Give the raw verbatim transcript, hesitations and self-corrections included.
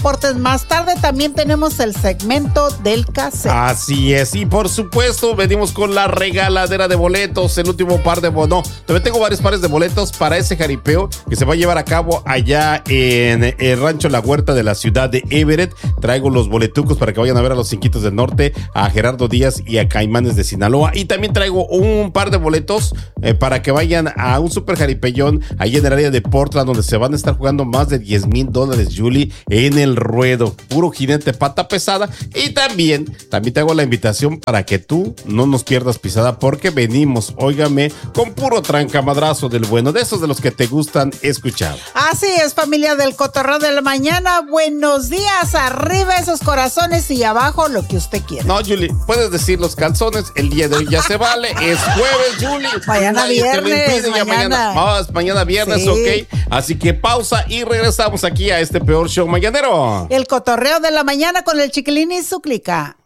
reportes más tarde. También tenemos el segmento del cassette. Así es, y por supuesto venimos con la regaladera de boletos, el último par de boletos. No, todavía tengo varios pares de boletos para ese jaripeo que se va a llevar a cabo allá en el Rancho La Huerta de la ciudad de Everett. Traigo los boletucos para que vayan a ver a los Cinquitos del Norte, a Gerardo Díaz y a Caimanes de Sinaloa. Y también traigo un par de boletos eh, para que vayan a un super jaripellón ahí en el área de Portland, donde se van a estar jugando más de diez mil dólares, Julie, en el ruedo. Puro jinete pata pesada. Y también, también te hago la invitación para que tú no nos pierdas pisada, porque venimos, óigame, con puro trancamadrazo del bueno, de esos de los que te gustan escuchar. Así es, familia del Cotorreo de la Mañana. Buenos días, arriba esos corazones y abajo lo que usted quiera. No, Julie, puedes decir los calzones, el día de hoy ya se vale, es jueves, Julie. Mañana viernes, impide, ya mañana. Mañana, oh, mañana viernes, sí. Ok. Así que pausa y regresamos aquí a este peor show mañanero. El Cotorreo de la Mañana con el Chiquilín y su clica.